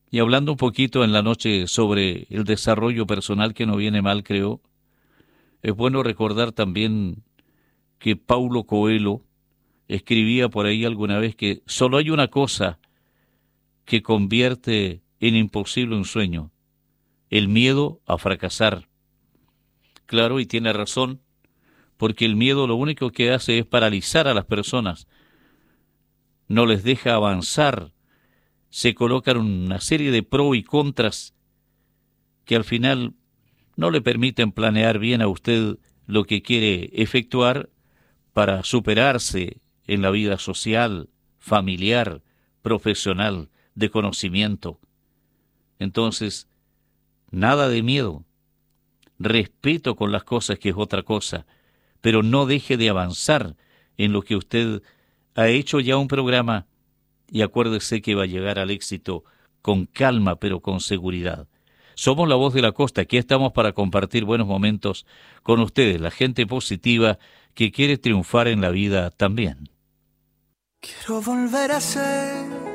Y hablando un poquito en la noche sobre el desarrollo personal, que no viene mal, creo, es bueno recordar también que Paulo Coelho escribía por ahí alguna vez que solo hay una cosa que convierte en imposible un sueño: el miedo a fracasar. Claro, y tiene razón, porque el miedo lo único que hace es paralizar a las personas, no les deja avanzar, se colocan una serie de pros y contras que al final no le permiten planear bien a usted lo que quiere efectuar para superarse en la vida social, familiar, profesional, de conocimiento. Entonces, nada de miedo, respeto con las cosas, que es otra cosa, pero no deje de avanzar en lo que usted ha hecho ya un programa, y acuérdese que va a llegar al éxito con calma, pero con seguridad. Somos la voz de la costa, aquí estamos para compartir buenos momentos con ustedes, la gente positiva que quiere triunfar en la vida también. Quiero volver a ser